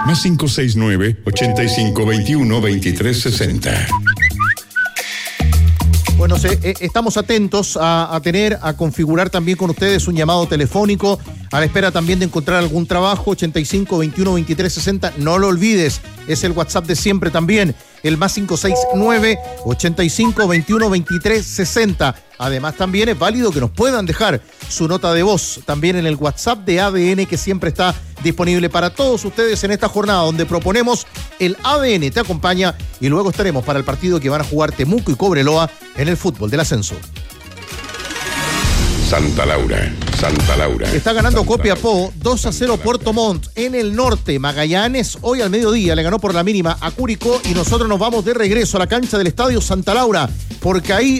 Más 569-8521-2360. Bueno, estamos atentos a configurar también con ustedes un llamado telefónico a la espera también de encontrar algún trabajo. 8521-2360, no lo olvides, es el WhatsApp de siempre también, el más 569-8521-2360. Además también es válido que nos puedan dejar su nota de voz también en el WhatsApp de ADN, que siempre está disponible para todos ustedes en esta jornada donde proponemos el ADN te acompaña, y luego estaremos para el partido que van a jugar Temuco y Cobreloa en el fútbol del ascenso. Santa Laura. Está ganando Copiapó 2-0 Puerto Montt en el norte. Magallanes hoy al mediodía le ganó por la mínima a Curicó y nosotros nos vamos de regreso a la cancha del Estadio Santa Laura, porque ahí